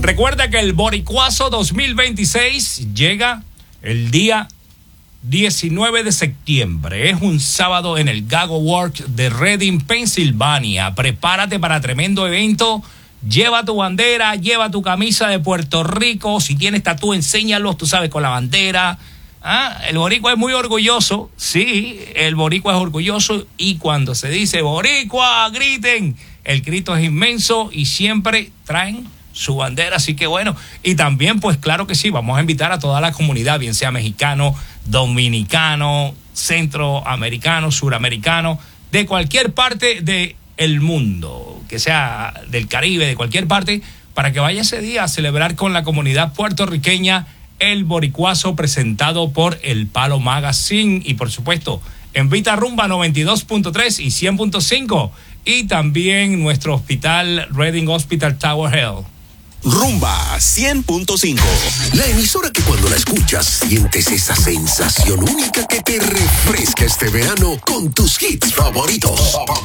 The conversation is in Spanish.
Recuerda que el Boricuazo 2026 llega el día 19 de septiembre. Es un sábado en el Gago Works de Reading, Pensilvania. Prepárate para tremendo evento. Lleva tu bandera, lleva tu camisa de Puerto Rico. Si tienes tatú, enséñalos, tú sabes, con la bandera. El boricua es muy orgulloso. Sí, el boricua es orgulloso. Y cuando se dice boricua, griten. El grito es inmenso y siempre traen su bandera, así que bueno, y también pues claro que sí, vamos a invitar a toda la comunidad, bien sea mexicano, dominicano, centroamericano, suramericano, de cualquier parte del mundo, que sea del Caribe, de cualquier parte, para que vaya ese día a celebrar con la comunidad puertorriqueña el Boricuazo presentado por El Palo Magazine y por supuesto en Vita Rumba 92.3 y 100.5 y también nuestro hospital Reading Hospital Tower Hill. Rumba 100.5, la emisora que cuando la escuchas sientes esa sensación única que te refresca este verano con tus hits favoritos.